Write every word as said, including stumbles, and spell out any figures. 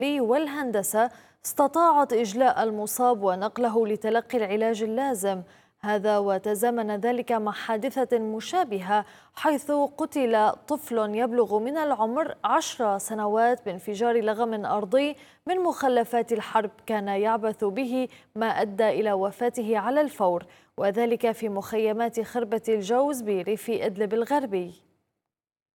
والهندسة استطاعت إجلاء المصاب ونقله لتلقي العلاج اللازم. هذا وتزامن ذلك مع حادثة مشابهة حيث قتل طفل يبلغ من العمر عشر سنوات بانفجار لغم أرضي من مخلفات الحرب كان يعبث به، ما أدى إلى وفاته على الفور، وذلك في مخيمات خربة الجوز بريف إدلب الغربي.